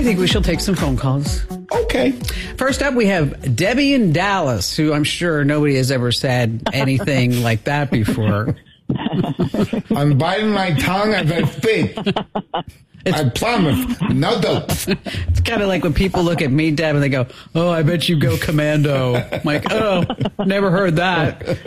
think we shall take some phone calls. Okay. First up, we have Debbie in Dallas, who I'm sure nobody has ever said anything like that before. I'm biting my tongue as I speak. I promise. No dope. It's kind of like when people look at me, Deb, and they go, "Oh, I bet you go commando." I'm like, "Oh, never heard that."